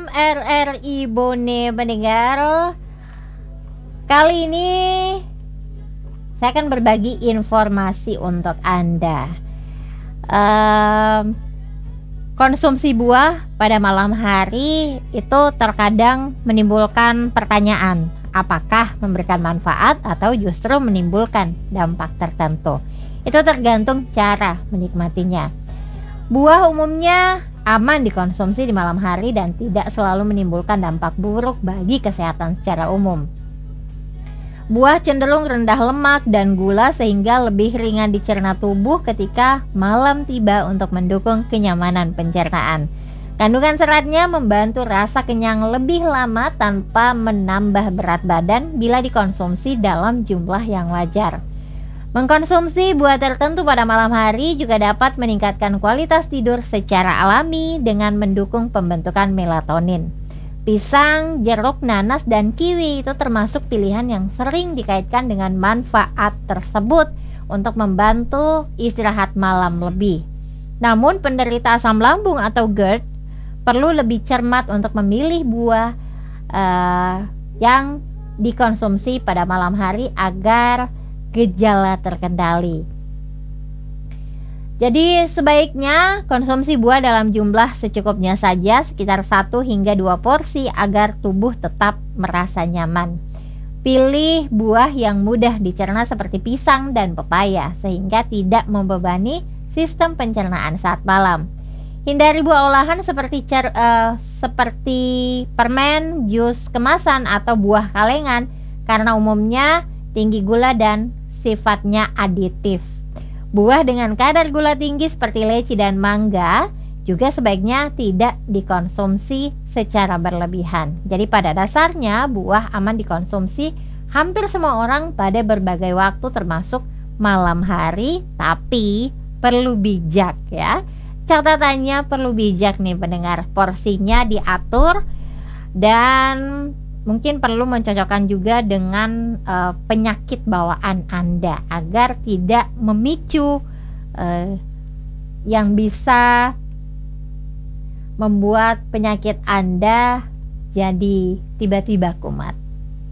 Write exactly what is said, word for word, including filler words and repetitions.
R R I Bone pendengar. Kali ini saya akan berbagi informasi untuk Anda. um, Konsumsi buah pada malam hari itu terkadang menimbulkan pertanyaan, apakah memberikan manfaat atau justru menimbulkan dampak tertentu. Itu tergantung cara menikmatinya. Buah umumnya aman dikonsumsi di malam hari dan tidak selalu menimbulkan dampak buruk bagi kesehatan secara umum. Buah cenderung rendah lemak dan gula sehingga lebih ringan dicerna tubuh ketika malam tiba untuk mendukung kenyamanan pencernaan. Kandungan seratnya membantu rasa kenyang lebih lama tanpa menambah berat badan bila dikonsumsi dalam jumlah yang wajar. Mengkonsumsi buah tertentu pada malam hari juga dapat meningkatkan kualitas tidur secara alami dengan mendukung pembentukan melatonin. Pisang, jeruk, nanas, dan kiwi itu termasuk pilihan yang sering dikaitkan dengan manfaat tersebut untuk membantu istirahat malam lebih. Namun penderita asam lambung atau GERD perlu lebih cermat untuk memilih buah uh, yang dikonsumsi pada malam hari agar gejala terkendali. Jadi sebaiknya konsumsi buah dalam jumlah secukupnya saja, sekitar satu hingga dua porsi agar tubuh tetap merasa nyaman. Pilih buah yang mudah dicerna seperti pisang dan pepaya sehingga tidak membebani sistem pencernaan saat malam. Hindari buah olahan seperti cer, uh, seperti permen, jus kemasan atau buah kalengan karena umumnya tinggi gula dan sifatnya aditif. Buah dengan kadar gula tinggi seperti leci dan mangga juga sebaiknya tidak dikonsumsi secara berlebihan. Jadi pada dasarnya buah aman dikonsumsi hampir semua orang pada berbagai waktu termasuk malam hari, tapi perlu bijak ya. Catatannya perlu bijak nih pendengar, porsinya diatur dan mungkin perlu mencocokkan juga dengan uh, penyakit bawaan Anda agar tidak memicu uh, yang bisa membuat penyakit Anda jadi tiba-tiba kumat.